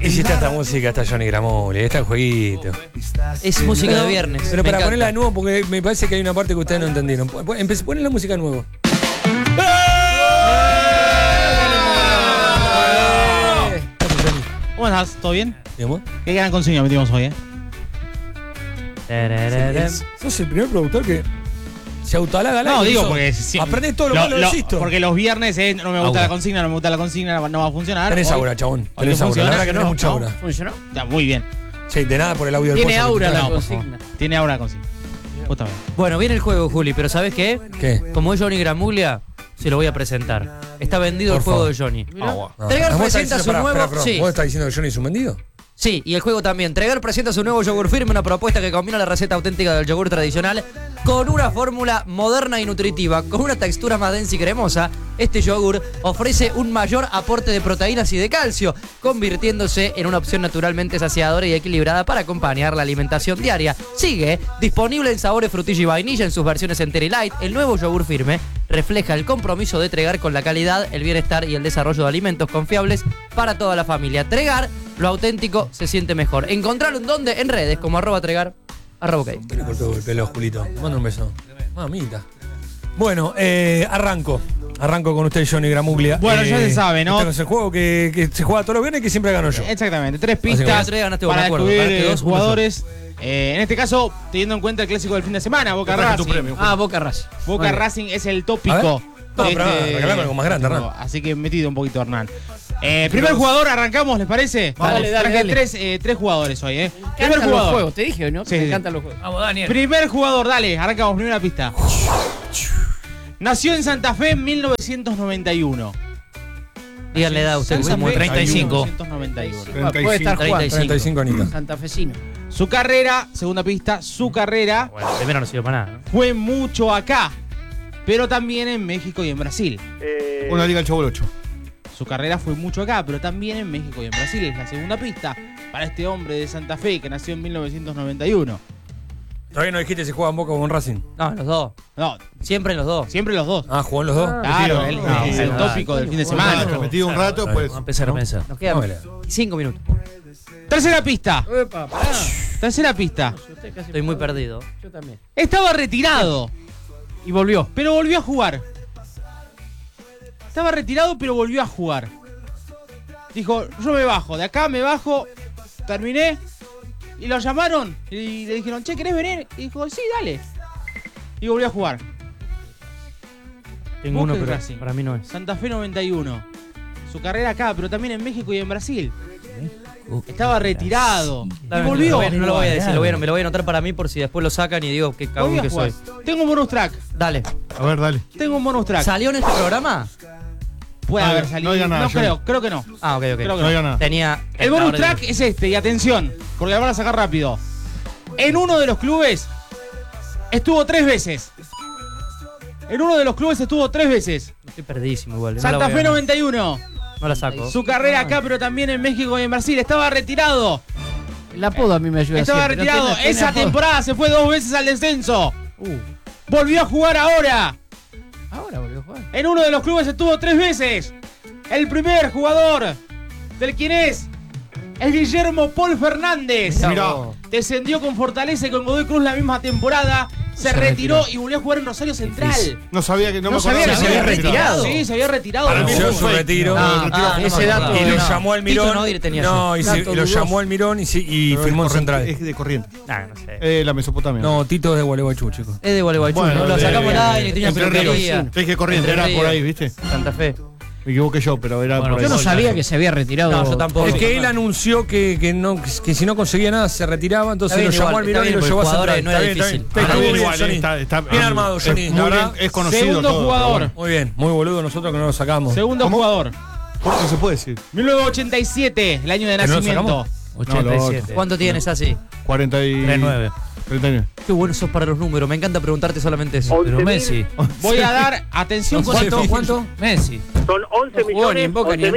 Hiciste esta música, está Johnny Gramuglia, está el jueguito. Es música de viernes. Pero para ponerla de nuevo, porque me parece que hay una parte que ustedes no entendieron. Ponen la música de nuevo. ¿Cómo estás? ¿Todo bien? ¿Digamos? Qué gran consigna metimos hoy, Sos el primer productor que se autohalaga. No, digo porque... Aprendés todo lo malo de esto. Porque los viernes no me gusta la consigna, no va a funcionar. Tenés hoy, aura, chabón. hoy Tenés no aura. La funciona. verdad que tenés mucha No. aura. ¿Funcionó? Está muy bien. Sí, de nada por el audio del Tiene pozo que aura te la trae. consigna. Tiene aura la consigna. Justamente. Bueno, viene el juego, Juli, pero ¿sabes qué? ¿Qué? Como es Johnny Gramuglia, se lo voy a presentar. Está vendido Por el juego favor. de Johnny. No. Tregar ¿Vos estás presenta diciendo- su pará, nuevo... perdón, Sí. ¿Vos estás diciendo que Johnny es un vendido? Sí, y el juego también. Tregar presenta su nuevo yogur firme, una propuesta que combina la receta auténtica del yogur tradicional con una fórmula moderna y nutritiva. Con una textura más densa y cremosa, este yogur ofrece un mayor aporte de proteínas y de calcio, convirtiéndose en una opción naturalmente saciadora y equilibrada para acompañar la alimentación diaria. Sigue disponible en sabores frutilla y vainilla en sus versiones entera y light. El nuevo yogur firme refleja el compromiso de Tregar con la calidad, el bienestar y el desarrollo de alimentos confiables para toda la familia. Tregar, lo auténtico se siente mejor. Encontralo en donde, en redes como @Tregar, @ok. Te le cortó el pelo, Julito. Te mando un beso. Mamita. Bueno, arranco con usted, Johnny Gramuglia. Bueno, ya se sabe, ¿no? Este es el juego que se juega todos los viernes y que siempre gano yo. Exactamente. 3 Básicamente. pistas Tres ganaste vos, para me acuerdo. descubrir Ganaste dos, uno jugadores. En este caso, teniendo en cuenta el clásico del fin de semana, Boca Racing. Boca Racing. Boca Racing es el tópico. No, pero regalame algo más grande, Hernán. Así que metido un poquito, Hernán. Primer jugador, arrancamos, ¿les parece? Dale, Traje tres jugadores hoy, Primer Los jugador. juegos, te dije, ¿no? Sí, Me sí. encantan los juegos. Vamos, Daniel. Primer jugador, dale, arrancamos, primera pista. Nació en Santa Fe en 1991. Díganle edad a usted. Santa Fe, 35. 1991. Puede estar jugando. 35 anitas. Santafesino. Su carrera, segunda pista, su carrera Bueno, primero no sirve para nada, ¿no? fue mucho acá, pero también en México y en Brasil. Una liga del Chavo 8. Su carrera fue mucho acá, pero también en México y en Brasil. Es la segunda pista para este hombre de Santa Fe que nació en 1991. Todavía no dijiste si juega en Boca o en Racing. No, los dos. No, Siempre en los dos. siempre los dos. Ah, jugó en los dos. Claro, es el no, tópico del fin de semana. Te metí un rato, pues. Vamos a empezar a pensar. Nos quedan Móvela. 5 minutos. Tercera pista. Epa, pará. Tercera pista. Usted casi- Estoy muy perdido. Yo también. Estaba retirado, Y volvió. pero volvió a jugar. Estaba retirado, pero volvió a jugar. Dijo, yo me bajo, de acá me bajo, terminé. Y lo llamaron y le dijeron, che, ¿querés venir? Y dijo, sí, dale. Y volvió a jugar. Tengo Boca uno, y pero Racing. para mí no es. Santa Fe 91. Su carrera acá, pero también en México y en Brasil. Estaba retirado. Y volvió. No lo voy a decir, me lo voy a anotar para mí por si después lo sacan y digo qué cagón Volvió a que jugar. soy. Tengo un bonus track. Dale. A ver, dale. Tengo un bonus track. ¿Salió en este programa? Puede No, haber no salido. diga nada, No Johnny. creo que no. Ah, ok, ok. Creo que No no. diga nada. Tenía. El bonus track es este, y atención, porque la van a sacar rápido. En uno de los clubes estuvo 3 veces. En uno de los clubes estuvo 3 veces. Estoy perdidísimo igual. No Santa la voy a- Fe 91. No la saco. Su carrera acá, pero también en México y en Brasil. Estaba retirado. El apodo a mí me ayuda Estaba siempre. retirado. No tiene Esa apodo. temporada se fue 2 veces al descenso. Volvió a jugar ahora. Ahora volvió a jugar. En uno de los clubes estuvo 3 veces. El primer jugador del quien es Guillermo Paul Fernández. Mirá. Descendió con Fortaleza y con Godoy Cruz la misma temporada. Se retiró y volvió a jugar en Rosario Central. No sabía que no me sabía acordaba que se había retirado. Sí, se había retirado. Para mí fue fue su fake. retiro. ese dato Y lo no. llamó Almirón. Tito Noir tenía No, y Dato lo dudoso. llamó Almirón y Pero firmó en es Central. Es de corriente. Nah, no sé. La Mesopotamia. No, Tito es de Gualeguaychú, chicos. Es de Gualeguaychú. Bueno, ¿no? Lo de- sacamos al aire y tenía Entre Ríos. peluquería. Es que corriente, Entre era por ahí, Ríos. ¿viste? Santa Fe. Me equivoqué yo, pero era Bueno, por ahí. Yo no sabía que se había retirado. No, yo tampoco. Es que él anunció que si no conseguía nada se retiraba, entonces Está lo bien llamó igual, Almirón está y lo bien, llevó a porque Central. no era Está bien, difícil. está bien. Está Estuvo bien, bien, igual, Johnny. está Bien armado, Johnny. Es La muy verdad, bien, es conocido Segundo todo, jugador. pero muy bien, muy boludo nosotros que no lo sacamos. Segundo ¿Cómo? jugador. bueno. ¿Por qué se puede decir? 1987, el año de ¿Que no lo nacimiento. sacamos? 87. ¿Cuánto tienes así? 39. 39. Qué bueno sos para los números. Me encanta preguntarte solamente eso. Pero Messi. Voy a dar atención con esto. ¿Cuánto? Messi. No Son 11 jugó ni en millones, Boca ni en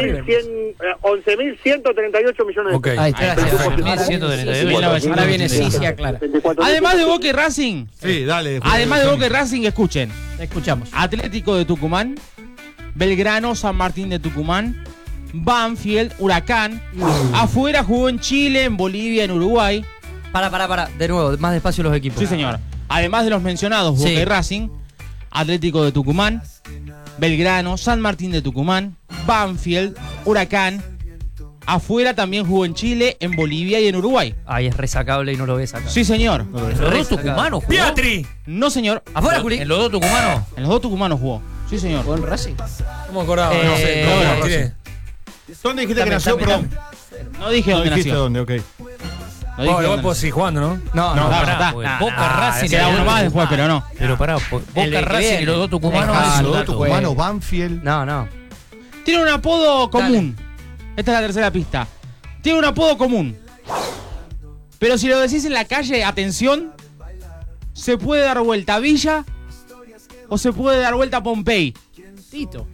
11.138 millones de Ok. pesos. Ahí está. Gracias. 1132. Ahora viene sí, aclara. Además de Boca y Racing, Sí, dale. además de Boca y Racing, escuchen. Escuchamos. Atlético de Tucumán, Belgrano, San Martín de Tucumán, Banfield, Huracán. Afuera jugó en Chile, en Bolivia, en Uruguay. Para. De nuevo, más despacio los equipos. Sí, señor. Además de los mencionados, Boca Sí. y Racing, Atlético de Tucumán, Belgrano, San Martín de Tucumán, Banfield, Huracán. Afuera también jugó en Chile, en Bolivia y en Uruguay. Ay, es resacable y no lo ves acá. Sí, señor. ¿En los dos tucumanos jugó? ¡Piatri! No, señor. Afuera, Juli. ¿En los dos tucumanos? En los dos tucumanos jugó. Sí, señor. ¿Jugó en Racing? ¿Cómo acordaba? No sé, Eh, no, no, no, tiré. ¿Dónde dijiste que nació? Perdón. No dije No dónde dijiste nació. dónde, ok. No dije Bueno, dónde vos nació. podés seguir jugando, ¿no? No, No, claro, está. Porque Nah, Boca, Racing. Queda uno más después, pero no. Pero pará, El Boca, que Racing viene. y los dos tucumanos. Ah, es Los un dos dato. tucumanos, Banfield. No. Tiene un apodo común. Esta es la tercera pista. Tiene un apodo común. Pero si lo decís en la calle, atención, se puede dar vuelta a Villa o se puede dar vuelta a Pompey. Tito.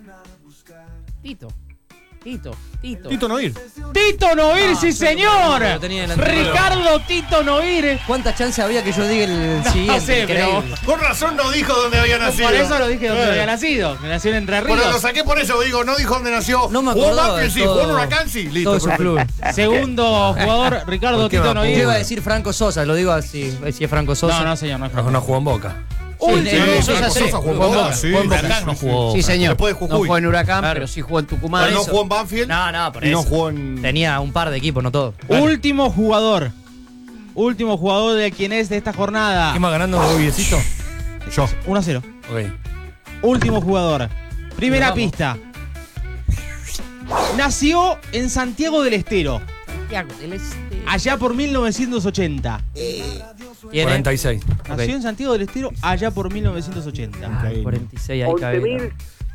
Tito Noir. Tito Noir, sí señor. lo tenía en la anterior. Ricardo Tito Noir. ¿Cuántas chances había que yo diga el No siguiente? sé, pero Increíble. Con razón no dijo dónde había nacido. por eso lo dije donde Eh. había nacido. Que nació en Entre Bueno, lo Ríos. saqué por eso, digo, no dijo dónde nació. No me Jugó en acordaba Banfield, de sí, jugó en todo. Huracán, sí, listo. Todo su perfecto. club. Segundo jugador, Ricardo ¿Por qué Tito me Yo iba a Noir. decir Franco Sosa, lo digo así, si es Franco Sosa. No, señor, no es No, no jugó en Boca. Último. Sí, Franco sí. Sosa jugó en Boca, sí. Huracán no jugó. Sí, señor. Después de No Jujuy. jugó en Huracán, Claro. pero sí jugó en Tucumán. Pero no eso. jugó en Banfield No, por y no eso. jugó en... Tenía un par de equipos, no todos. Último jugador. Último jugador de quien es de esta jornada. ¿Quién va ganando, Bobiecito? Yo. 1-0. Ok. Último jugador. Primera Nos vamos. pista. Nació en Santiago del Estero, allá por 1980. ¿Quién es? 46. Nació en Santiago del Estero allá por 1980. Ah, 46, ahí cabe.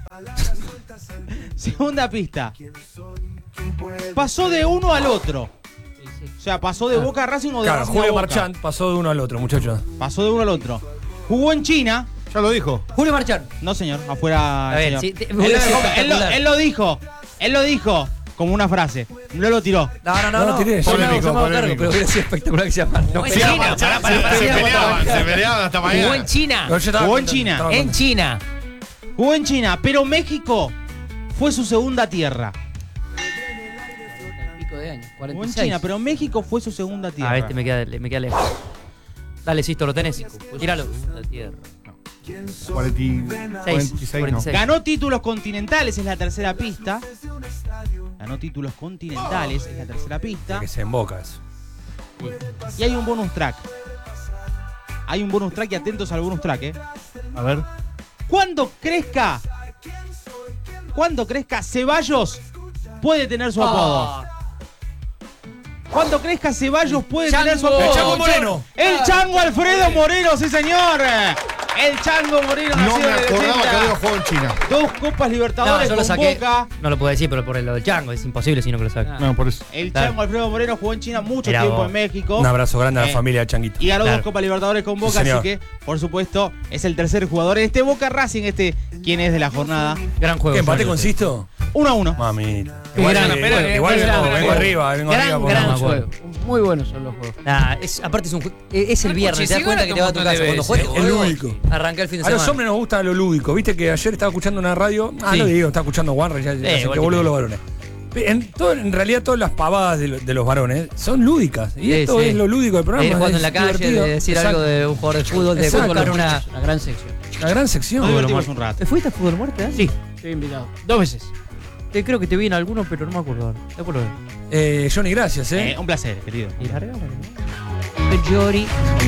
Segunda pista. Pasó de uno al otro. O sea, pasó de Boca a Racing o de Claro, Racing a Julio Boca. Marchand pasó de uno al otro, muchachos. Pasó de uno al otro. Jugó en China. Ya lo dijo. Julio Marchand. No, señor. Afuera. A ver, señor. sí, Él, Julio es él espectacular. lo dijo. Él lo dijo como una frase. No lo tiró. No. tiré. Yo me hago Polémico, cargo, polémico. pero hubiera sido espectacular que se llama. No, en China. Se peleaban hasta Jugó mañana. en China. Pero yo estaba Jugó en contento, China. estaba En contento. China. Jugó en China, pero México fue su segunda tierra. Pico de años. Jugó en 46. China, pero México fue su segunda tierra. Ah, este me queda lejos. Dale, Sisto, lo tenés. Tíralo. La tierra. 46 no. 46. Ganó títulos continentales, es la tercera pista. Ganó títulos continentales, es la tercera pista. Que se emboca eso. Y hay un bonus track. Hay un bonus track y atentos al bonus track, A ver. Cuando crezca, Ceballos puede tener su apodo. Cuando crezca Ceballos puede tener su apodo. El Chango Moreno. El Chango Alfredo Moreno, sí señor. El Chango Moreno No nacido me en el acordaba 80. que había jugado en China. 2 Copas No, Libertadores yo lo con saqué. Boca. No lo puedo decir, pero por lo del Chango. Es imposible si no que lo saque. No, por eso. El Claro. Chango Alfredo Moreno jugó en China mucho Era tiempo vos. en México. Un abrazo grande a la Eh, familia de Changuito. Y ganó Claro. 2 Copas Libertadores con Boca, señor. así que, por supuesto, es el tercer jugador en este Boca Racing, quien es de la jornada. Gran juego. ¿Qué, empate Jorge. con Sisto? 1-1. Mamita. Qué Igual, gran, igual vengo juego. arriba, vengo arriba. Gran, porque no me gran acuerdo. juego. Muy buenos son los juegos. Nah, aparte es es el viernes, te das cuenta que te va a tu casa. Cuando juegues El lúdico. arranca el fin de A los semana. hombres nos gusta lo lúdico. Viste que ayer estaba escuchando una radio. Sí. No digo, estaba escuchando Warner. Ya sé igual que que boludo yo. los varones. En realidad, todas las pavadas de los varones son lúdicas. Y Sí, esto sí. es lo lúdico del De programa. ir jugando es en la calle, divertido. de decir Exacto. algo de un jugador de fútbol, de Exacto. fútbol, una gran sección. Una gran sección. Nos Fútbol divertimos muerto. un rato. ¿Te fuiste a fútbol muerto? Sí, estoy invitado. 2 veces. Creo que te vi en alguno, pero no me acuerdo ahora. Después lo veo. Johnny, gracias, Un placer, querido. Y larga, Jory.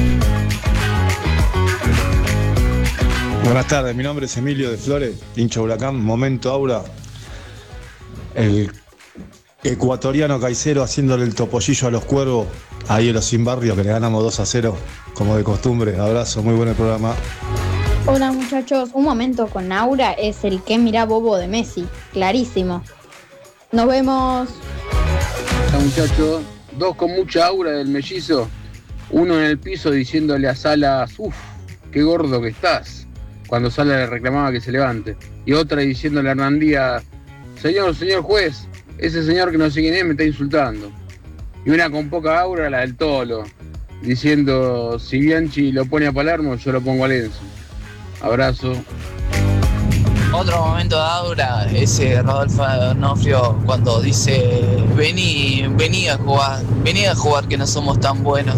Buenas tardes, mi nombre es Emilio de Flores, hincha Huracán, Momento Aura. El ecuatoriano Caicedo haciéndole el topollillo a los cuervos, ahí en los Sin Barrio, que le ganamos 2-0, como de costumbre. Abrazo, muy buen el programa. Hola muchachos, un momento con Aura es el que mira bobo de Messi, clarísimo. Nos vemos. Hola muchachos, 2 con mucha aura del mellizo, uno en el piso diciéndole a Salas, uff, qué gordo que estás, cuando Salas le reclamaba que se levante, y otra diciéndole a Hernandía, señor juez, ese señor que no sé quién es me está insultando, y una con poca aura, la del Tolo, diciendo, si Bianchi lo pone a Palermo, yo lo pongo a Lenzo. Abrazo. Otro momento de aura, ese Rodolfo D'Onofrio cuando dice vení a jugar que no somos tan buenos.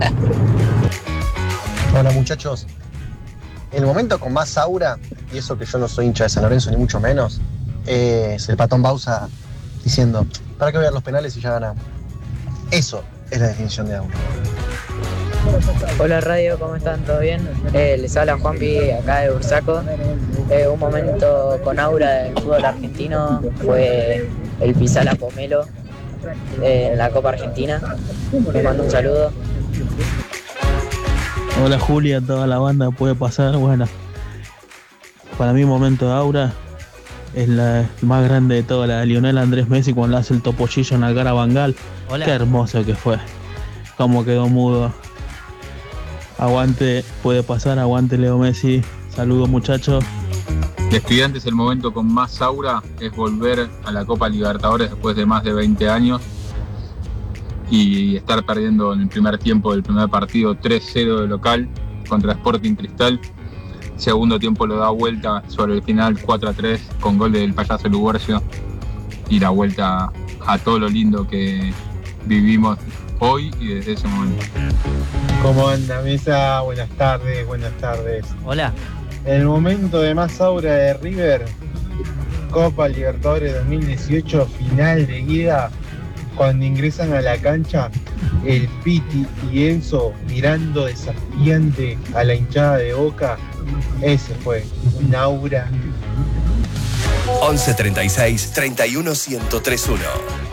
Hola muchachos, el momento con más aura, y eso que yo no soy hincha de San Lorenzo ni mucho menos, es el Patón Bausa diciendo, ¿para qué voy a ver los penales si ya ganamos? Eso es la definición de aura. Hola radio, ¿cómo están? ¿Todo bien? Les habla Juanpi acá de Bursaco. Un momento con aura del fútbol argentino fue el pisar a Pomelo en la Copa Argentina. Les mando un saludo. Hola Julia, toda la banda puede pasar. Bueno, para mí momento de aura es la más grande de toda, la de Lionel Andrés Messi cuando le hace el topollillo en la cara a Van Gaal. Hola. Qué hermoso que fue, cómo quedó mudo. Aguante, puede pasar, aguante Leo Messi. Saludos muchachos. De Estudiantes, el momento con más aura es volver a la Copa Libertadores después de más de 20 años y estar perdiendo en el primer tiempo del primer partido 3-0 de local contra Sporting Cristal. Segundo tiempo lo da vuelta sobre el final 4-3 con gol del Payaso Luguercio y la vuelta a todo lo lindo que vivimos hoy y desde ese momento. ¿Cómo anda mesa? Buenas tardes. Hola. El momento de más aura de River, Copa Libertadores 2018, final de ida, cuando ingresan a la cancha, el Piti y Enzo mirando desafiante a la hinchada de Boca, ese fue un aura. 11 36 31 1031.